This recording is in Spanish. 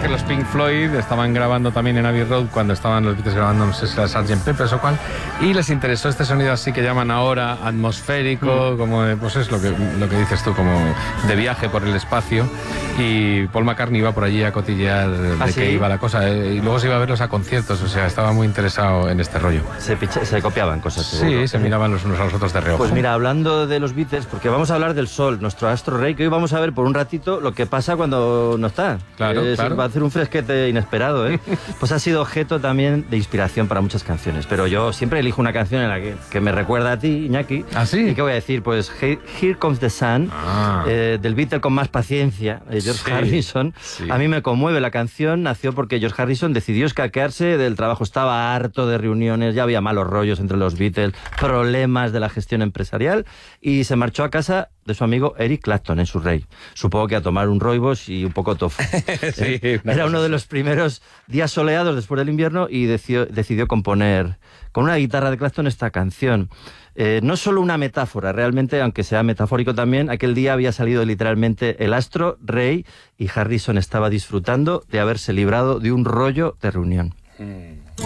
que los Pink Floyd estaban grabando también en Abbey Road cuando estaban los Beatles grabando, no sé si era Sgt. Pepper's o cuál, y les interesó este sonido así que llaman ahora atmosférico, como pues es lo que dices tú, como de viaje por el espacio, y Paul McCartney iba por allí a cotillear de qué iba la cosa, y luego se iba a verlos a conciertos, o sea, estaba muy interesado en este rollo. Se copiaban cosas, seguro. Sí, se miraban los unos a los otros de reojo. Pues mira, hablando de los Beatles, porque vamos a hablar del Sol, nuestro astro rey, que hoy vamos a ver por un ratito lo que pasa cuando no está. Claro. Va a hacer un fresquete inesperado, ¿eh? Pues ha sido objeto también de inspiración para muchas canciones, pero yo siempre elijo una canción en la que me recuerda a ti, Iñaki. ¿Ah, sí? ¿Y qué voy a decir? Pues Here Comes the Sun, del Beatle con más paciencia, de George Harrison. Sí. A mí me conmueve la canción, nació porque George Harrison decidió escaquearse del trabajo, estaba harto de reuniones, ya había malos rollos entre los Beatles, problemas de la gestión empresarial, y se marchó a casa de su amigo Eric Clapton en Surrey. Supongo que a tomar un rooibos y un poco tofu. Sí, Era uno de los primeros días soleados después del invierno y decidió componer con una guitarra de Clapton esta canción. No solo una metáfora, realmente, aunque sea metafórico también, aquel día había salido literalmente el astro rey y Harrison estaba disfrutando de haberse librado de un rollo de reunión.